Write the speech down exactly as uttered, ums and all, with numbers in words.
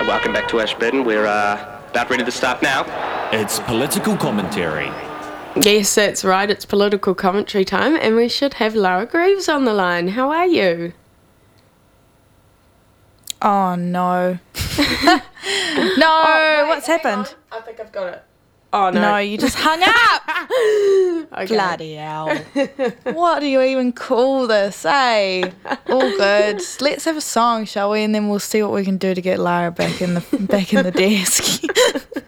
welcome back to Ashburton. We're uh, about ready to start now. It's political commentary. Yes, that's right. It's political commentary time, and we should have Lara Greaves on the line. How are you? Oh, no. no, Oh, wait, what's hang happened? on. I think I've got it. Oh, no. No, you just hung up. Okay. Bloody hell. What do you even call this, eh? All good. Let's have a song, shall we? And then we'll see what we can do to get Lara back in the back in the desk.